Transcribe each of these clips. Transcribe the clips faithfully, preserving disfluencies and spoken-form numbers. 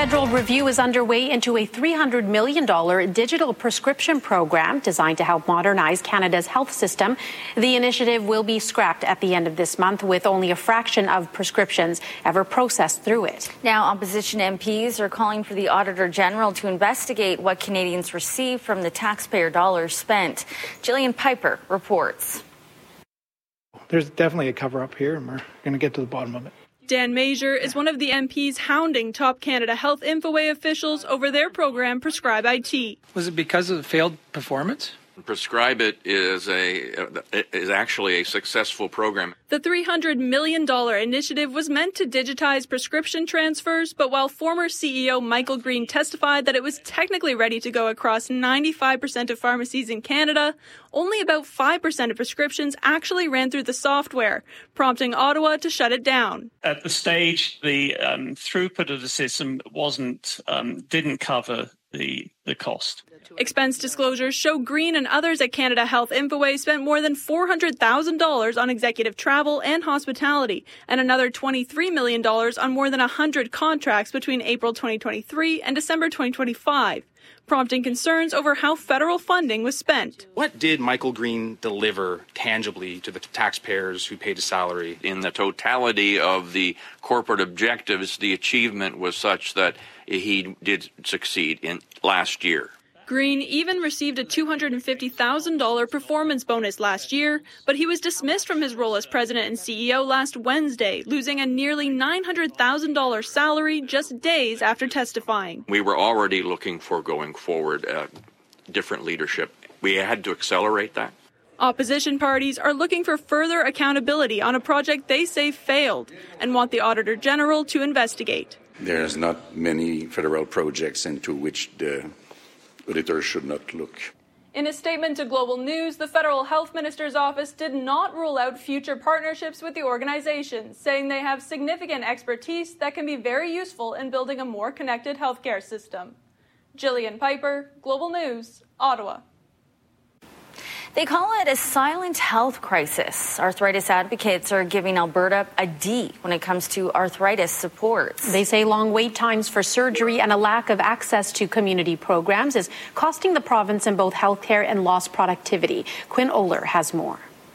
federal review is underway into a three hundred million dollars digital prescription program designed to help modernize Canada's health system. The initiative will be scrapped at the end of this month, with only a fraction of prescriptions ever processed through it. Now, opposition M Ps are calling for the Auditor General to investigate what Canadians receive from the taxpayer dollars spent. Jillian Piper reports. There's definitely a cover-up here, and we're going to get to the bottom of it. Dan Major is one of the M Ps hounding top Canada Health Infoway officials over their program, Prescribe I T. Was it because of the failed performance? Prescribe It is a is actually a successful program. The three hundred million dollars initiative was meant to digitize prescription transfers, but while former C E O Michael Green testified that it was technically ready to go across ninety-five percent of pharmacies in Canada, only about five percent of prescriptions actually ran through the software, prompting Ottawa to shut it down. At the stage, the um, throughput of the system wasn't um, didn't cover the the cost. Expense disclosures show Green and others at Canada Health Infoway spent more than four hundred thousand dollars on executive travel and hospitality, and another twenty-three million dollars on more than one hundred contracts between April twenty twenty-three and December twenty twenty-five, prompting concerns over how federal funding was spent. What did Michael Green deliver tangibly to the taxpayers who paid his salary? In the totality of the corporate objectives, the achievement was such that he did succeed in last year. Green even received a two hundred fifty thousand dollars performance bonus last year, but he was dismissed from his role as president and C E O last Wednesday, losing a nearly nine hundred thousand dollars salary just days after testifying. We were already looking for, going forward, uh, different leadership. We had to accelerate that. Opposition parties are looking for further accountability on a project they say failed and want the Auditor General to investigate. There's not many federal projects into which the auditors should not look. In a statement to Global News, the federal health minister's office did not rule out future partnerships with the organization, saying they have significant expertise that can be very useful in building a more connected healthcare system. Jillian Piper, Global News, Ottawa. They call it a silent health crisis. Arthritis advocates are giving Alberta a D when it comes to arthritis supports. They say long wait times for surgery and a lack of access to community programs is costing the province in both healthcare and lost productivity. Quinn Oler has more.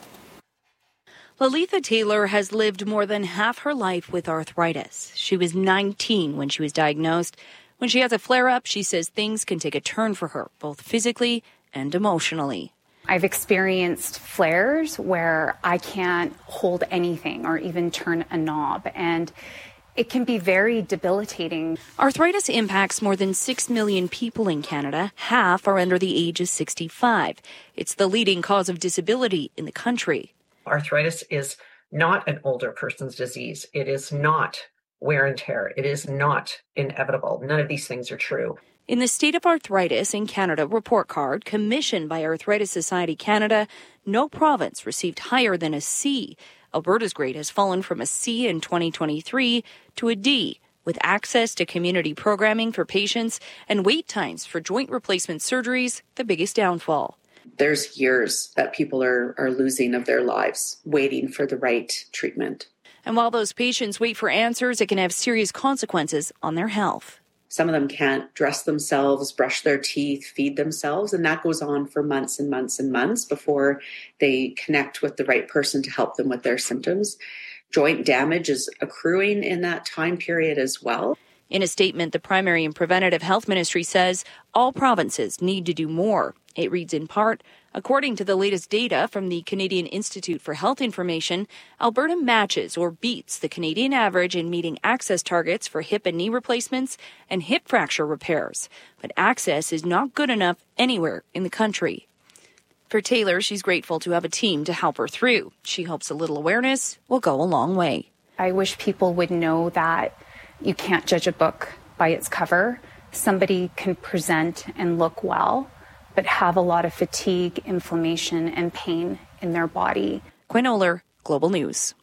Lalitha Taylor has lived more than half her life with arthritis. She was nineteen when she was diagnosed. When she has a flare-up, she says things can take a turn for her, both physically and emotionally. I've experienced flares where I can't hold anything or even turn a knob, and it can be very debilitating. Arthritis impacts more than six million people in Canada. Half are under the age of sixty-five. It's the leading cause of disability in the country. Arthritis is not an older person's disease. It is not wear and tear. It is not inevitable. None of these things are true. In the State of Arthritis in Canada report card commissioned by Arthritis Society Canada, no province received higher than a C. Alberta's grade has fallen from a C in twenty twenty-three to a D, with access to community programming for patients and wait times for joint replacement surgeries the biggest downfall. There's years that people are, are losing of their lives waiting for the right treatment. And while those patients wait for answers, it can have serious consequences on their health. Some of them can't dress themselves, brush their teeth, feed themselves, and that goes on for months and months and months before they connect with the right person to help them with their symptoms. Joint damage is accruing in that time period as well. In a statement, the Primary and Preventative Health Ministry says all provinces need to do more. It reads in part, according to the latest data from the Canadian Institute for Health Information, Alberta matches or beats the Canadian average in meeting access targets for hip and knee replacements and hip fracture repairs. But access is not good enough anywhere in the country. For Taylor, she's grateful to have a team to help her through. She hopes a little awareness will go a long way. I wish people would know that you can't judge a book by its cover. Somebody can present and look well, but have a lot of fatigue, inflammation, and pain in their body. Quinn Oler, Global News.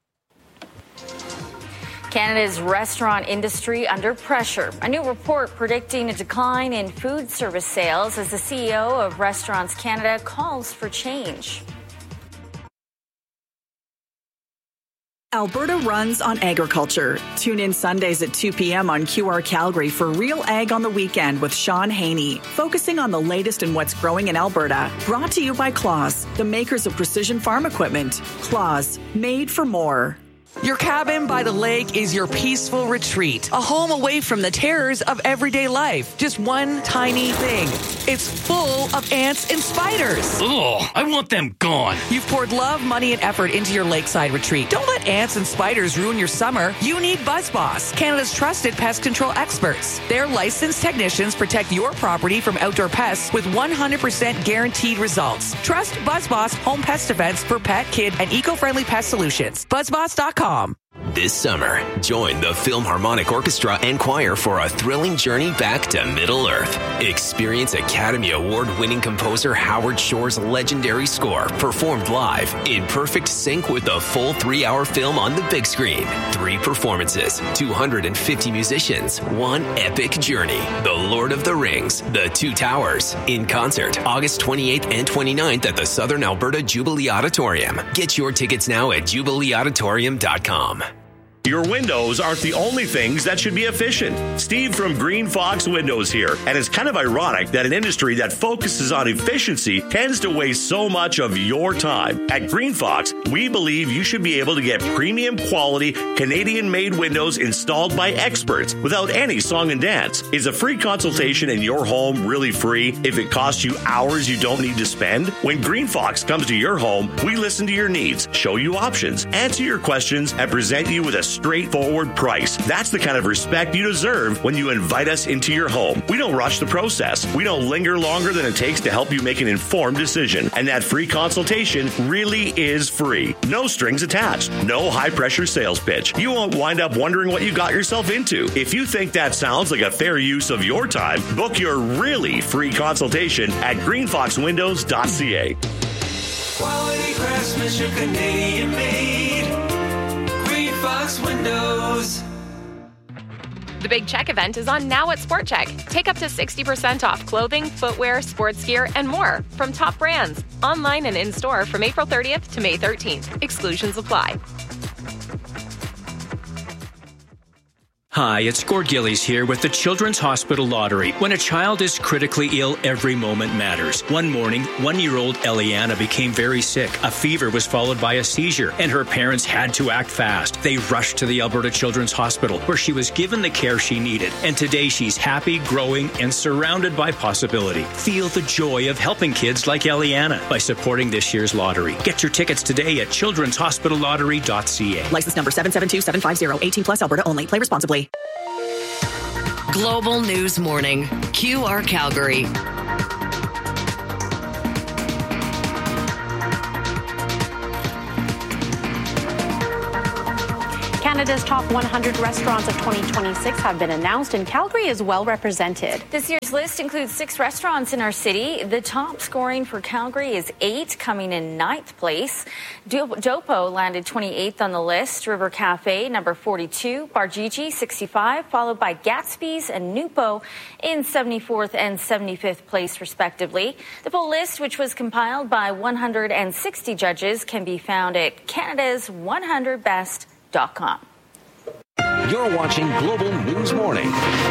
Canada's restaurant industry under pressure. A new report predicting a decline in food service sales as the C E O of Restaurants Canada calls for change. Alberta runs on agriculture. Tune in Sundays at two p.m. on Q R Calgary for Real Ag on the Weekend with Sean Haney, focusing on the latest in what's growing in Alberta. Brought to you by Claas, the makers of precision farm equipment. Claas, made for more. Your cabin by the lake is your peaceful retreat, a home away from the terrors of everyday life. Just one tiny thing. It's full of ants and spiders. Ugh, I want them gone. You've poured love, money, and effort into your lakeside retreat. Don't let ants and spiders ruin your summer. You need BuzzBoss, Canada's trusted pest control experts. Their licensed technicians protect your property from outdoor pests with one hundred percent guaranteed results. Trust BuzzBoss Home Pest Defense for pet, kid, and eco-friendly pest solutions. BuzzBoss dot com. This summer, join the Philharmonic Orchestra and Choir for a thrilling journey back to Middle Earth. Experience Academy Award-winning composer Howard Shore's legendary score performed live in perfect sync with the full three-hour film on the big screen. Three performances, two hundred fifty musicians, one epic journey. The Lord of the Rings, The Two Towers, in concert August twenty-eighth and twenty-ninth at the Southern Alberta Jubilee Auditorium. Get your tickets now at jubilee auditorium dot com. Your windows aren't the only things that should be efficient. Steve from Green Fox Windows here. And it's kind of ironic that an industry that focuses on efficiency tends to waste so much of your time. At Green Fox, we believe you should be able to get premium quality Canadian-made windows installed by experts without any song and dance. Is a free consultation in your home really free if it costs you hours you don't need to spend? When Green Fox comes to your home, we listen to your needs, show you options, answer your questions, and present you with a straightforward price. That's the kind of respect you deserve when you invite us into your home. We don't rush the process. We don't linger longer than it takes to help you make an informed decision. And that free consultation really is free. No strings attached. No high-pressure sales pitch. You won't wind up wondering what you got yourself into. If you think that sounds like a fair use of your time, book your really free consultation at green fox windows dot c a. Quality craftsmanship, Canadian made. Fox Windows. The Big Check event is on now at Sport Check. Take up to sixty percent off clothing, footwear, sports gear, and more from top brands. Online and in-store from April thirtieth to May thirteenth. Exclusions apply. Hi, it's Gord Gillies here with the Children's Hospital Lottery. When a child is critically ill, every moment matters. One morning, one-year-old Eliana became very sick. A fever was followed by a seizure, and her parents had to act fast. They rushed to the Alberta Children's Hospital, where she was given the care she needed. And today, she's happy, growing, and surrounded by possibility. Feel the joy of helping kids like Eliana by supporting this year's lottery. Get your tickets today at children's hospital lottery dot c a. License number seven seven two seven five zero. eighteen plus Alberta only. Play responsibly. Global News Morning, Q R Calgary. Canada's top one hundred restaurants of twenty twenty-six have been announced, and Calgary is well represented. This year's list includes six restaurants in our city. The top scoring for Calgary is eight, coming in ninth place. Dopo landed twenty-eighth on the list. River Cafe, number forty-two. Bargigi, sixty-five, followed by Gatsby's and Nupo in seventy-fourth and seventy-fifth place, respectively. The full list, which was compiled by one hundred sixty judges, can be found at Canada's one hundred best dot com. You're watching Global News Morning.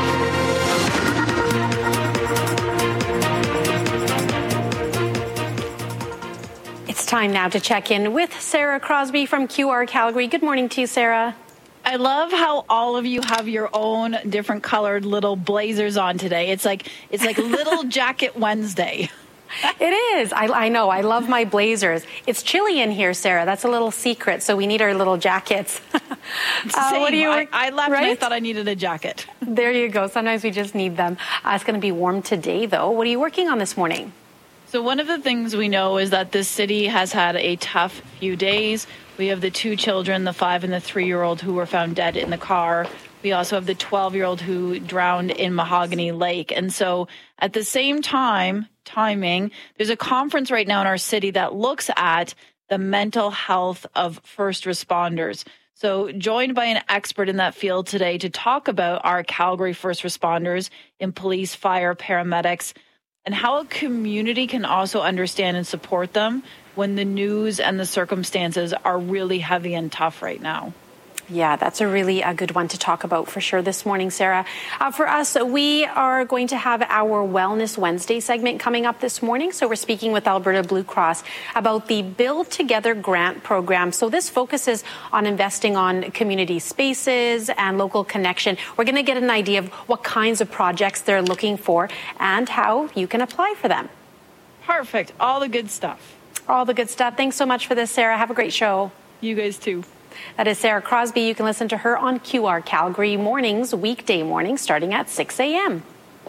It's time now to check in with Sarah Crosby from Q R Calgary. Good morning to you, Sarah. I love how all of you have your own different colored little blazers on today. It's like it's like Little Jacket Wednesday. It is. I, I know. I love my blazers. It's chilly in here, Sarah. That's a little secret. So we need our little jackets. uh, what do you? I, I left right? and I thought I needed a jacket. There you go. Sometimes we just need them. Uh, it's going to be warm today, though. What are you working on this morning? So one of the things we know is that this city has had a tough few days. We have the two children, the five and the three-year-old, who were found dead in the car. We also have the twelve-year-old who drowned in Mahogany Lake. And so at the same time, timing, there's a conference right now in our city that looks at the mental health of first responders. So joined by an expert in that field today to talk about our Calgary first responders in police, fire, paramedics, and how a community can also understand and support them. when the news and the circumstances are really heavy and tough right now. Yeah, that's a really a good one to talk about for sure this morning, Sarah. Uh, for us, we are going to have our Wellness Wednesday segment coming up this morning. So we're speaking with Alberta Blue Cross about the Build Together grant program. So this focuses on investing on community spaces and local connection. We're going to get an idea of what kinds of projects they're looking for and how you can apply for them. Perfect. All the good stuff. All the good stuff. Thanks so much for this, Sarah. Have a great show. You guys too. That is Sarah Crosby. You can listen to her on Q R Calgary mornings, weekday mornings, starting at six a.m.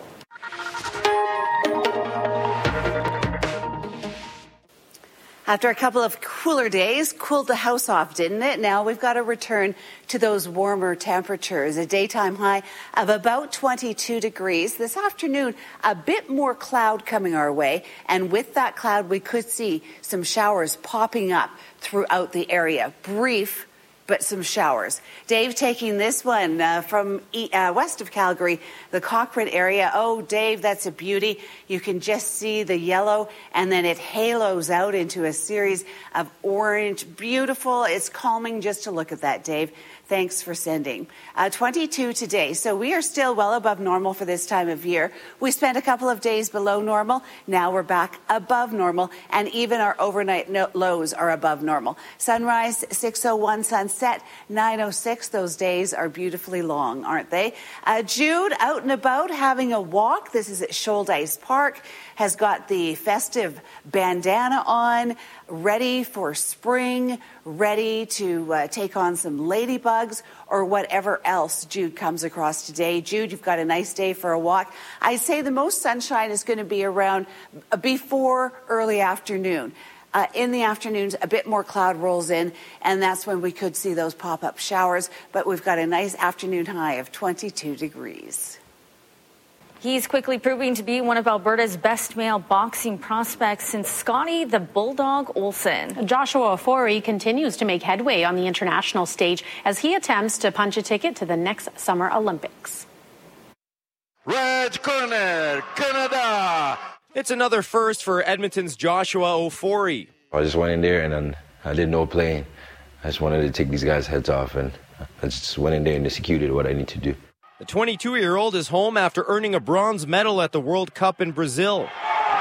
After a couple of cooler days, cooled the house off, didn't it? Now we've got to return to those warmer temperatures. A daytime high of about twenty-two degrees. This afternoon, a bit more cloud coming our way. And with that cloud, we could see some showers popping up throughout the area. Brief, but some showers. Dave taking this one uh, from e- uh, west of Calgary, the Cochrane area. Oh, Dave, that's a beauty. You can just see the yellow, and then it halos out into a series of orange. Beautiful. It's calming just to look at that, Dave. Thanks for sending. Uh, twenty-two today. So we are still well above normal for this time of year. We spent a couple of days below normal. Now we're back above normal. And even our overnight no- lows are above normal. Sunrise, six oh one. Sunset, nine oh six. Those days are beautifully long, aren't they? Uh, Jude, out and about, having a walk. This is at Shoaldice Park. Has got the festive bandana on, ready for spring, ready to uh, take on some ladybugs or whatever else Jude comes across today. Jude, you've got a nice day for a walk. I'd say the most sunshine is going to be around before early afternoon. Uh, in the afternoons, a bit more cloud rolls in, and that's when we could see those pop-up showers. But we've got a nice afternoon high of twenty-two degrees. He's quickly proving to be one of Alberta's best male boxing prospects since Scotty the Bulldog Olsen. Joshua Ofori continues to make headway on the international stage as he attempts to punch a ticket to the next Summer Olympics. Red corner, Canada. It's another first for Edmonton's Joshua Ofori. I just went in there and then I did no playing. I just wanted to take these guys' heads off, and I just went in there and executed what I need to do. The twenty-two-year-old is home after earning a bronze medal at the World Cup in Brazil.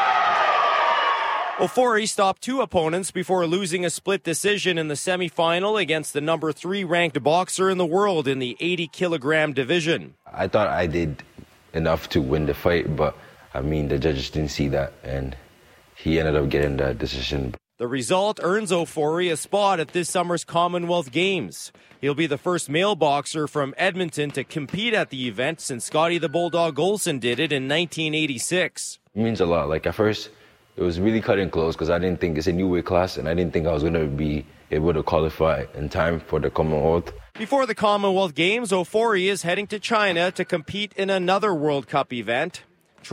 Ofori stopped two opponents before losing a split decision in the semifinal against the number three ranked boxer in the world in the eighty kilogram division. I thought I did enough to win the fight, but I mean, the judges didn't see that, and he ended up getting that decision. The result earns Ofori a spot at this summer's Commonwealth Games. He'll be the first male boxer from Edmonton to compete at the event since Scotty the Bulldog Olsen did it in nineteen eighty-six. It means a lot. Like, at first, it was really cutting close because I didn't think it's a new weight class, and I didn't think I was going to be able to qualify in time for the Commonwealth. Before the Commonwealth Games, Ofori is heading to China to compete in another World Cup event.